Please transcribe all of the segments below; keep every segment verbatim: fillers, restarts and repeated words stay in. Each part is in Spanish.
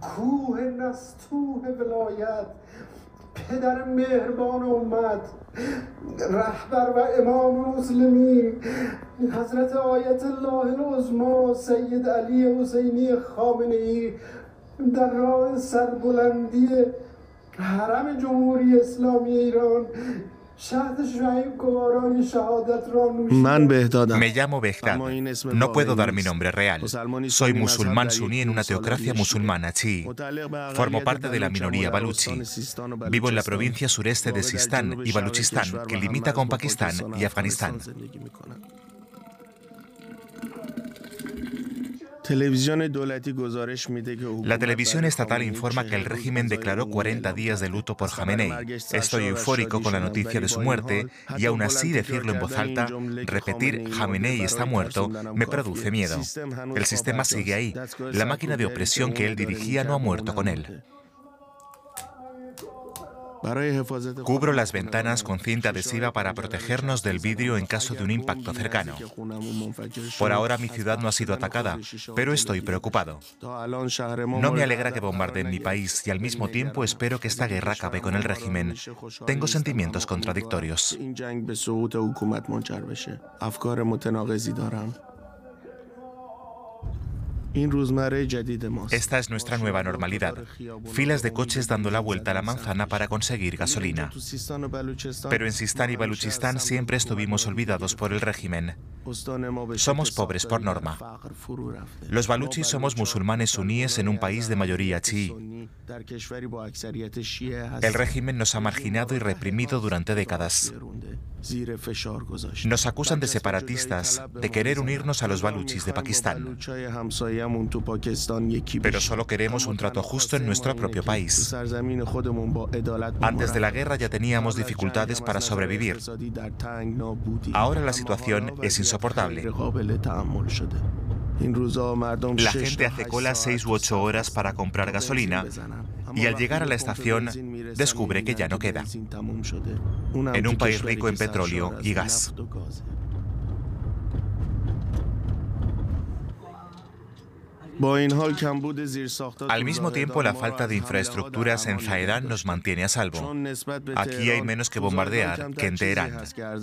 کوه نستوه ولایت پدر مهربان امت رهبر و امام مسلمین حضرت آیت الله العظما سید علی حسینی خامنه‌ای در راه سربلندی حرم جمهوری اسلامی ایران Me llamo Behdad. No puedo dar mi nombre real. Soy musulmán suní en una teocracia musulmana chií. Formo parte de la minoría baluchi. Vivo en la provincia sureste de Sistán y Baluchistán, que limita con Pakistán y Afganistán. La televisión estatal informa que el régimen declaró cuarenta días de luto por Jamenei. Estoy eufórico con la noticia de su muerte y aún así decirlo en voz alta, repetir Jamenei está muerto, me produce miedo. El sistema sigue ahí. La máquina de opresión que él dirigía no ha muerto con él. Cubro las ventanas con cinta adhesiva para protegernos del vidrio en caso de un impacto cercano. Por ahora mi ciudad no ha sido atacada, pero estoy preocupado. No me alegra que bombardeen mi país y al mismo tiempo espero que esta guerra acabe con el régimen. Tengo sentimientos contradictorios. Esta es nuestra nueva normalidad. Filas de coches dando la vuelta a la manzana para conseguir gasolina. Pero en Sistán y Baluchistán siempre estuvimos olvidados por el régimen. Somos pobres por norma. Los baluchis somos musulmanes suníes en un país de mayoría chií. El régimen nos ha marginado y reprimido durante décadas. Nos acusan de separatistas, de querer unirnos a los baluchis de Pakistán. Pero solo queremos un trato justo en nuestro propio país. Antes de la guerra ya teníamos dificultades para sobrevivir. Ahora la situación es insoportable. La gente hace cola seis u ocho horas para comprar gasolina y al llegar a la estación descubre que ya no queda. En un país rico en petróleo y gas. Al mismo tiempo, la falta de infraestructuras en Zahedan nos mantiene a salvo. Aquí hay menos que bombardear que en Teherán.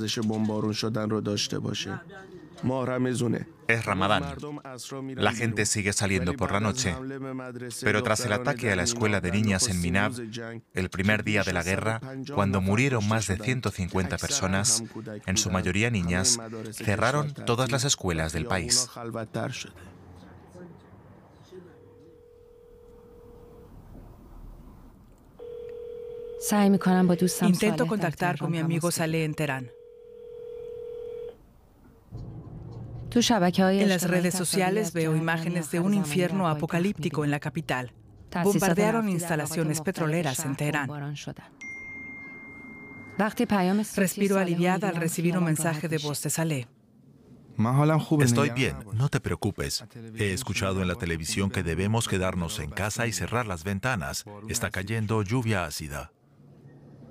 Es Ramadán. La gente sigue saliendo por la noche. Pero tras el ataque a la escuela de niñas en Minab, el primer día de la guerra, cuando murieron más de ciento cincuenta personas, en su mayoría niñas, cerraron todas las escuelas del país. Intento contactar con mi amigo Saleh en Teherán. En las redes sociales veo imágenes de un infierno apocalíptico en la capital. Bombardearon instalaciones petroleras en Teherán. Respiro aliviada al recibir un mensaje de voz de Saleh. Estoy bien, no te preocupes. He escuchado en la televisión que debemos quedarnos en casa y cerrar las ventanas. Está cayendo lluvia ácida.